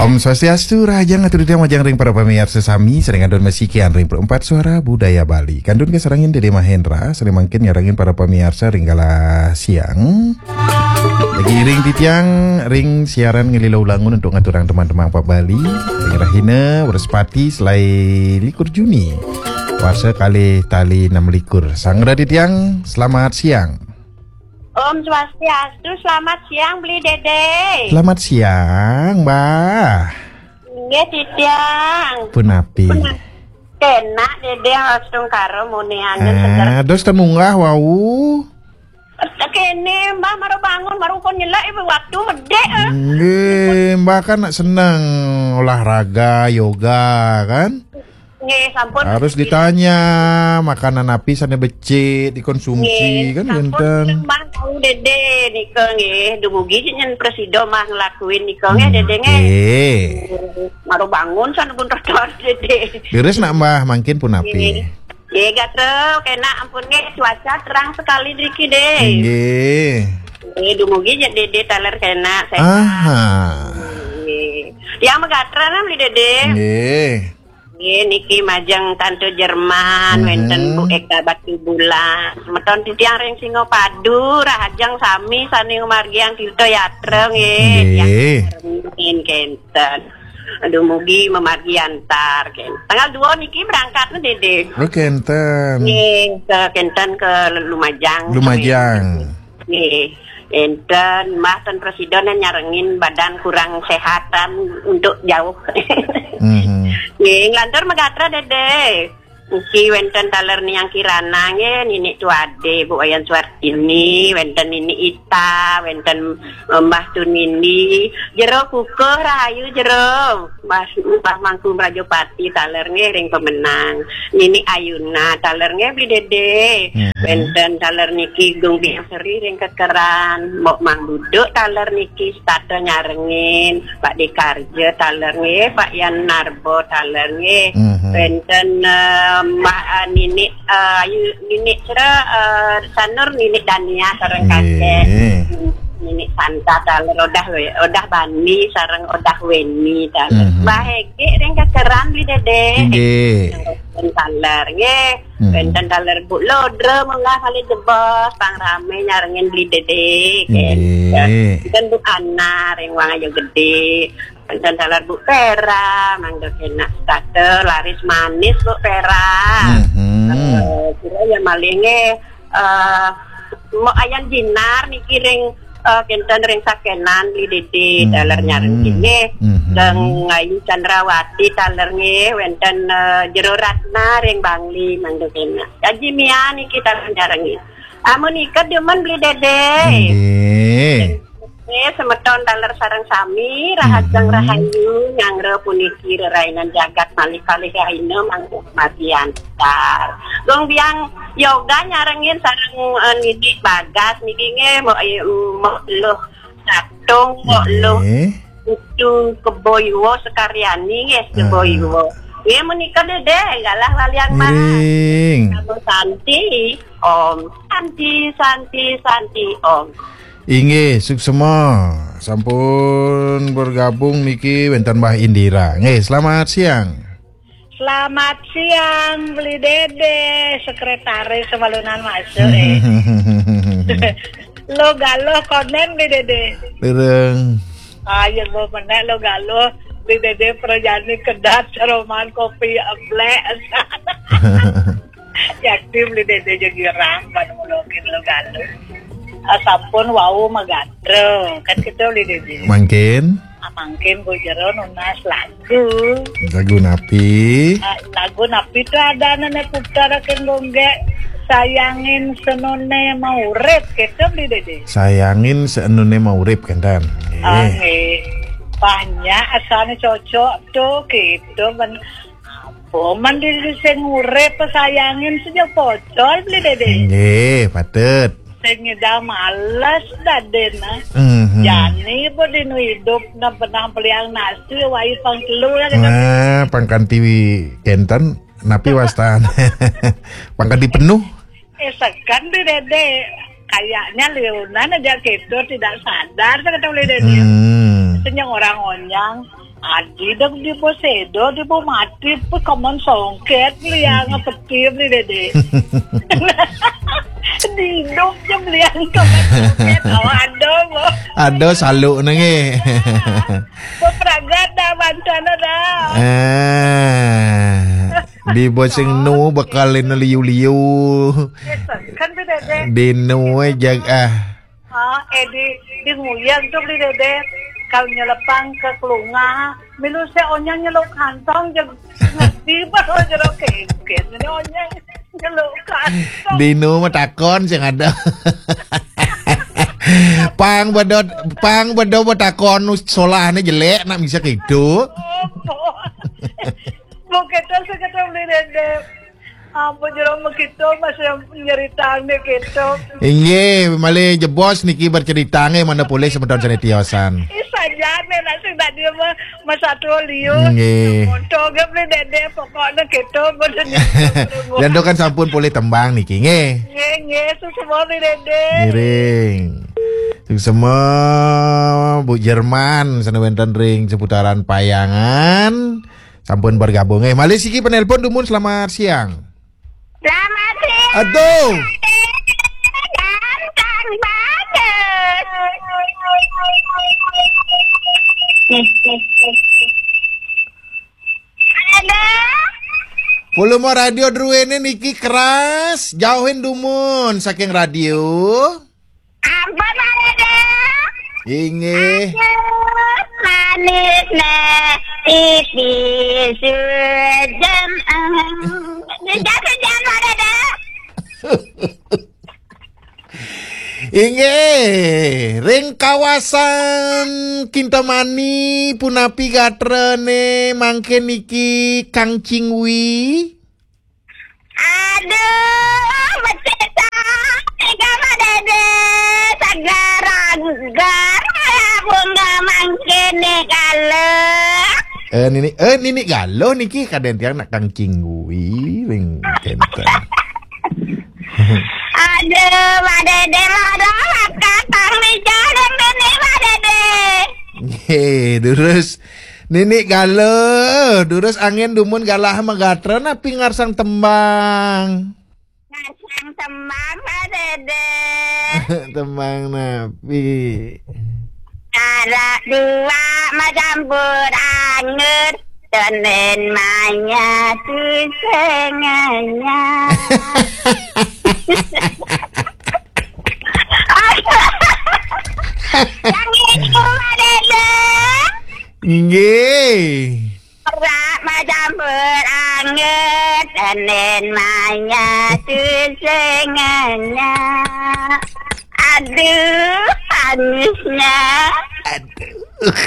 Om Swastiastu, Raja Ngaturudang Majang Ring para pemirsa sami sering adon masikian ring perempat suara budaya Bali. Kandun keserangin Dede Mahendra, sering mangkin nyarangin para pemirsa ring kala siang. Lagi ring titiang ring siaran ngelilau langun untuk ngaturang teman-teman Pak Bali. Ring rahina Wrespati selai likur Juni. Warsa kali tali 6 likur. Sangra titiang, selamat siang. Om Swastiastu, selamat siang beli Dede. Selamat siang, Mbah. Nggih, Titiang. Punapi. Kena Dede langsung karo muni anjen seger. Dos temunggah wau. Kene Mbah baru bangun, baru pun nyelak ibu waktu gede. Nggih, Mbah kan seneng olahraga, yoga kan? Nggih, sampun. Harus ditanya makanan api sana becik dikonsumsi kan genten. Mbah tahu Dede nika nggih, dumugi nyen presiden mah ngelakuin nika nggih Dede nggih. Baru bangun sana pun rodor Dede. Beres nak Mbah mangkin pun api. Nggih, gatel kena ampun nggih cuaca terang sekali driki deh. Nggih. Nggih, dumugi nya Dede taler kena sehat. Aha. Nggih. Yang megatran beli Dede. Nggih. Nggih niki majeng Tante Jerman wenten Bu Eka Batu Bulan. Meton titiang ring Singopadu rahajeng sami sani margian Tirto Yatra nggih. Yang kenten. Aduh mugi memargi antar kenten. Tanggal 2 niki berangkat Dede. Oh kenten. Nggih, ke kenten ke Lumajang. Nggih. Enten Mbah Tan Presiden nyarengin badan kurang sehatan untuk jauh. Nggih, nglantur megatra Dede. Iki wenten taler yang Kirana nggih Nini Tuade Bu Ayan Suartini, wenten Nini Ita, wenten Mbah Tunini, jero kukuh rahayu jero. Mbah Mangkum Rajopati taler nggih ring pemenang. Nini Ayuna taler nggih beli Dede. Wenten taler niki Gung Biaseri ring kekeran, Mok Mang Duduk taler niki start nyarengin, Pak Dekarja taler nggih, Pak Yan Narbo taler nggih. Wenten Mbak Nini ayu Nini cera Sanur Nini Dania sareng kakek Nini Santa taler odah Bani sareng odah Weni taler Mbah Hege ring kekeran beli Dede nggih taler nggih wenten taler Bu Lodre menggah kali jebos pang rame nyarengin beli Dede kan Bu Ana ring wang ayo gede. Dan talar Bu Pera, mangga kena starter laris manis Bu Pera. Kira ya malinge mau ayan jinar niki ring kenten ring sakenan li Dede talar nyareng kene dan Ayu Chandrawati talar nge wenten Jero Ratna ring Bangli mangga kena. Aji Mia niki talar nyareng. Amun ikat demen beli Dede. Semeton taler sareng sami rahajeng rahayu nyangre puniki rerainan jagat malih-kalih raina mangku matian tar. Gong biang yoga nyarengin sareng Nini Bagas niki nge mo luh satung mo luh itu Keboywo Sekaryani nge Keboywo. Nge menika Dede galah lalian mah. Santi Om Santi Om. Inggih, suksema sampun bergabung niki wenten Mbah Indira. Nggih, selamat siang. Selamat siang beli Dede, sekretaris semalunan masuk Lo galuh konen beli Dede. Lireng. Ayo lo menek lo galuh beli Dede perjani kedat seroman kopi ablek. Yakti beli Dede jegirang ban mulokin lo galuh. Sampun wau magatre kan kita beli Dede. Mangkin ku jero nunas lagu napi itu ada nenek putra ken gongge sayangin senone mau urip kita beli Dede. Sayangin senone mau urip kenten. Banyak asalnya cocok tuh gitu men man diri sing urip sayangin sejak pocol beli Dede. Nggih, patut. Sing dah malas dadena. Jani bodinu hidup na benang peliang nasi wai pang telu lah. Pangkanti kenten napi wastan. Pangkanti penuh. Sekan di Dede kayaknya Leonan aja gitu tidak sadar kata beli Dede. Senyang orang onyang Adi dah di posedo, di po mati, po kaman songket, liang petir ni dede. Di hidup je liang kaman songket, aduh mo. Aduh salu nengi. Peperagat dah bantana dah. Di bosing nu bakalin liu-liu. Kan bi dede. Di nu jaga. Di nguyang tu beli dede. Kalau nyelepang ke kelunga, milu se onya nyeluk kantong je ngerti baru jeluk kengken. Ini onya nyeluk kantong. Dinu mah takon sing ada. Pang bedot takon solahnya jelek nak bisa gitu. Mungkin tu sekitar beli dede. Apa jeruk begitu masih nyeritaan gitu. Inge, malih jebos niki bercerita nge mana boleh sebentar sana tiosan. Saja nasi tadi mas satu liu. Inge. Untuk beli dede pokoknya gitu bener. Dan tu kan sampun boleh tembang niki nge. Nge, semua beli dede. Miring. Semua Bu Jerman sana wenten ring seputaran Payangan. Sampun bergabung malih siki penelpon dumun selamat siang. Selamat siang. Aduh. Ganteng banget. Ada. Volume radio druene niki keras, jauhin dumun saking radio. Ampun ada. Inge. Manis nah, isi sejam. Sejam ada. Inge, ring kawasan Kintamani punapi gatrene mangke niki Kang Cingwi. Aduh, beceta, tiga madede, segar-gar, bunga mangkene kalau. Nini galo niki kaden tiang nak Kang Cingwi ring kenta. Aduh, madede modal katang di jalan ini madede. Terus Nini galo, durus angin dumun galah magatra napi ngarsang tembang. Ngarsang tembang madede. Tembang napi. Ada dua macampur anggur, tenen manya susenganya. Yang itu madede. Nggih. Rak macampur anggur, tenen manya susenganya. Aduh, panisnya. Aduh.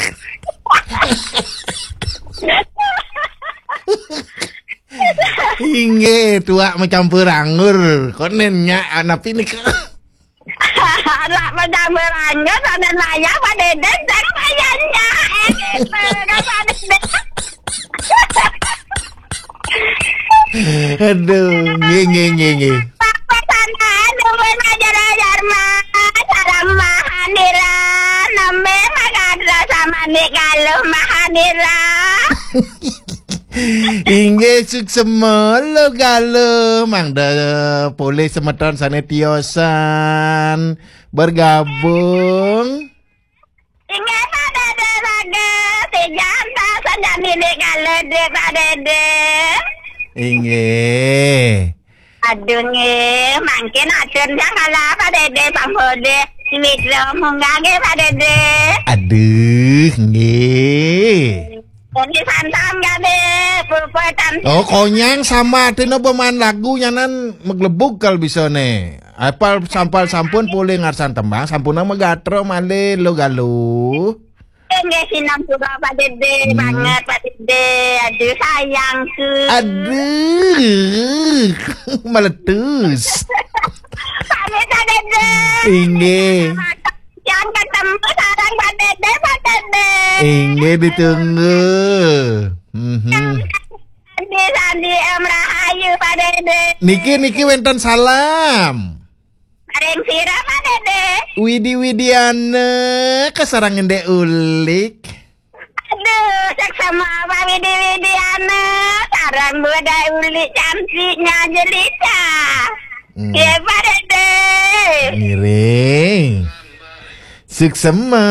Inge tua mencampur anggur. Konennya anak ini ke. Anak mencampur anggur, tenen manya pada dedek mayanya. Aduh, nge. Inge suksemelo galo mangda boleh semeton sana tiosan bergabung. Inge pada deraga sejanta saja milik galo de pada de. Inge. Aduh nge, mungkin acun janganlah pada de pambode. Mitra munggage pada de. Aduh, nge. Ini santam gak deh, pulpetan. Oh, konyang sama tino pemain lagu nyanan meglebuk kal bisa nih. Apal sampal sampun boleh ngarsan tembang, sampun nama gatro male lo galu. Enggak sinam juga Pak Dede, banget Pak Dede. Aduh sayangku. Aduh, meletus. Pamit Pak Dede. Inge. Yang ketemu sarang Pak Dede, Pak Dede. Inge ditunggu. Sandi Rahayu Pak Dede. Niki wenten salam. Areng sira Pak Dede. Widiana kesarangan de ulik. Aduh, seks sama Pak Widiana, sarang budaya uli cantiknya jelita. Ya Pak Dede. Miring. Suksema.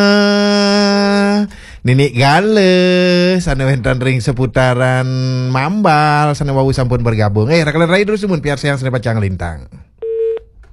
Ninik gale sana wentan ring seputaran Mambal sana wau sampun bergabung. Rakalan rai terus mun piar sayang sana pacang lintang.